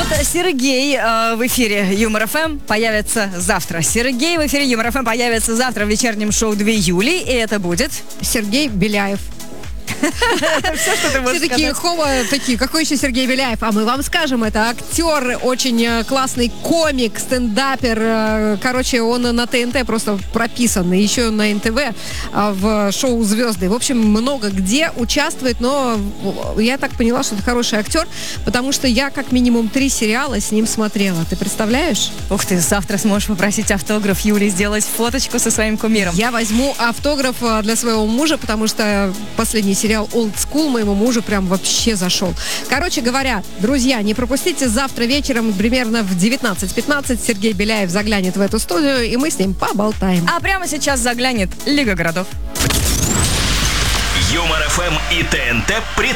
вот Сергей в эфире Юмор ФМ появится завтра. Сергей в эфире Юмор ФМ появится завтра в вечернем шоу 2 Юли. И это будет Сергей Беляев. все, что ты можешь Все такие, такие, какой еще Сергей Беляев? А мы вам скажем, это актер, очень классный комик, стендапер. Короче, он на ТНТ просто прописан. И еще на НТВ в шоу «Звезды». В общем, много где участвует, но я так поняла, что это хороший актер, потому что я как минимум 3 сериала с ним смотрела. Ты представляешь? Ух ты, завтра сможешь попросить автограф Юли, сделать фоточку со своим кумиром. Я возьму автограф для своего мужа, потому что последний сериал «Old School» моему мужу прям вообще зашел. Короче говоря, друзья, не пропустите, завтра вечером примерно в 19:15 Сергей Беляев заглянет в эту студию, и мы с ним поболтаем. А прямо сейчас заглянет Лига городов. Юмор ФМ и ТНТ представляют